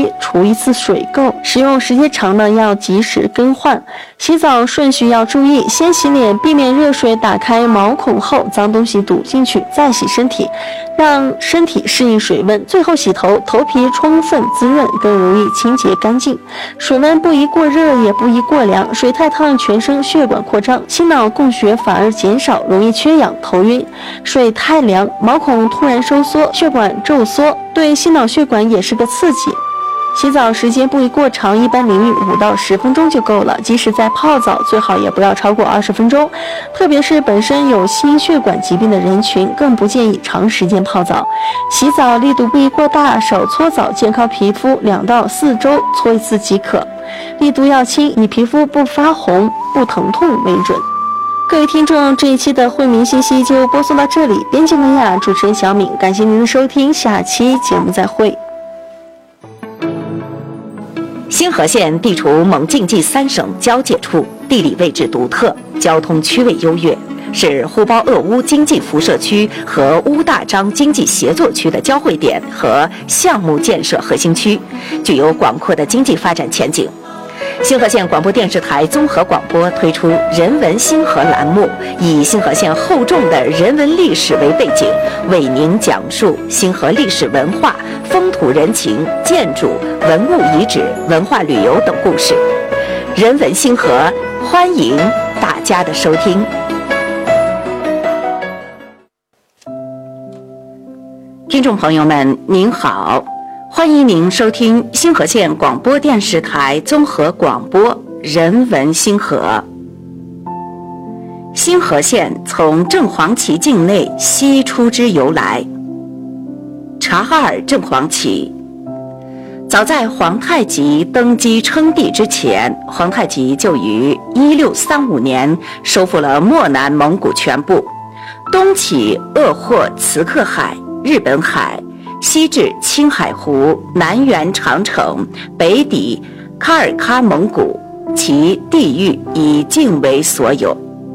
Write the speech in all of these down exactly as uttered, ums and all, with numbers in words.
期除一次水垢，使用时间长呢要及时更换。洗澡顺序要注意，先洗脸，避免热水打开毛孔后脏东西堵进去，再洗身体，让身体适应水温，最后洗头，头皮充分滋润，更容易清洁干净。水温不宜过热，也不宜过凉，水太烫全身血管扩张，心脑供血反而减少，容易缺氧头晕。水太凉，毛孔突然收缩，血管皱缩，对心脑血管也是个刺激。洗澡时间不宜过长，一般淋浴五到十分钟就够了。即使在泡澡，最好也不要超过二十分钟。特别是本身有心血管疾病的人群，更不建议长时间泡澡。洗澡力度不宜过大，少搓澡，健康皮肤两到四周搓一次即可。力度要轻，以皮肤不发红、不疼痛为准。各位听众，这一期的惠民信息就播送到这里。编辑文雅，主持人小敏，感谢您的收听，下期节目再会。 星河县地处蒙晋冀三省交界处，地理位置独特，交通区位优越，是呼包鄂乌经济辐射区和乌大章经济协作区的交汇点和项目建设核心区，具有广阔的经济发展前景。星河县广播电视台综合广播推出人文星河栏目，以星河县厚重的人文历史为背景，为您讲述星河历史文化、风土人情、建筑、文物遗址、文化旅游等故事。人文星河，欢迎大家的收听。听众朋友们，您好。欢迎您收听星河县广播电视台综合广播人文星河。星河县从正黄旗境内西出之由来。察哈尔正黄旗，早在皇太极登基称帝之前，皇太极就于一六三五年收复了漠南蒙古全部，东起鄂霍茨克海、日本海，西至青海湖，南缘长城，北抵喀尔喀蒙古，其地域以境为所有。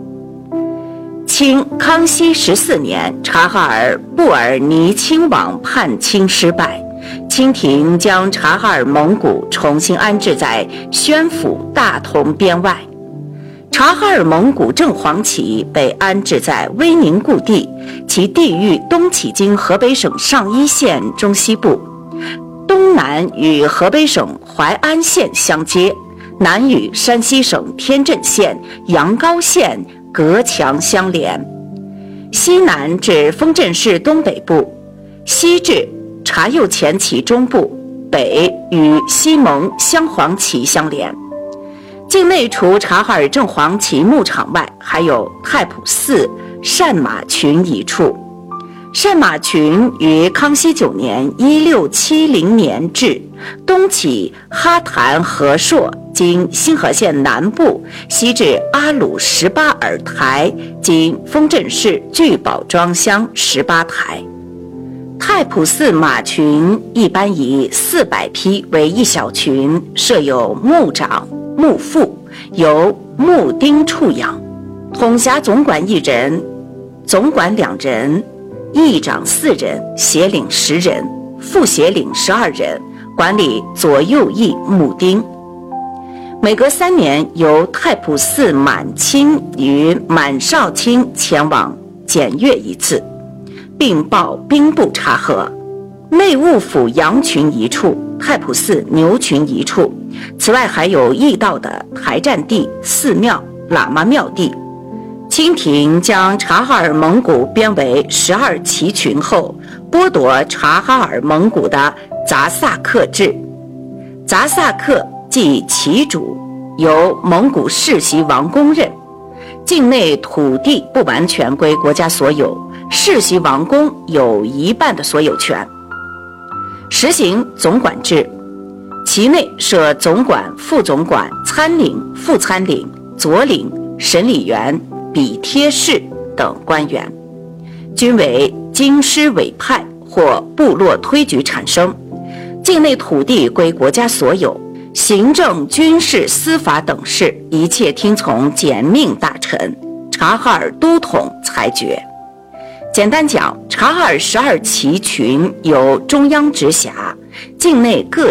清康熙十四年，察哈尔布尔尼亲王叛清失败，清廷将察哈尔蒙古重新安置在宣府大同边外。察哈尔蒙古正黄旗被安置在威宁故地，其地域东起经河北省上邑县中西部，东南与河北省淮安县相接，南与山西省天镇县、阳高县隔墙相连，西南至丰镇市东北部，西至察右前旗中部，北与西蒙镶黄旗相连。境内除察哈尔正黄旗牧场外，还有太仆寺善马群一处。善马群于康熙九年一六七零年置，东起哈坛和硕，经星河县南部，西至阿鲁十八尔台，经丰镇市聚宝庄乡十八台。太仆寺马群一般以四百匹为一小群，设有牧长、牧副，由牧丁处养，统辖总管一人，总管两人，议长四人，协领十人，副协领十二人，管理左右翼牧丁。每隔三年，由太仆寺满亲与满少卿前往检阅一次，并报兵部查核。内务府羊群一处，太仆寺牛群一处，此外还有驿道的台站地、寺庙、喇嘛庙地。清廷将察哈尔蒙古编为十二旗群后，剥夺察哈尔蒙古的杂萨克制。杂萨克即旗主，由蒙古世袭王公任。境内土地不完全归国家所有，世袭王公有一半的所有权。实行总管制，其内设总管、副总管、参领、副参领、佐领、审理员、笔贴士等官员，均为京师委派或部落推举产生。境内土地归国家所有，行政、军事、司法等事一切听从简命大臣察哈尔都统裁决。简单讲，察哈尔十二旗群由中央直辖，境内各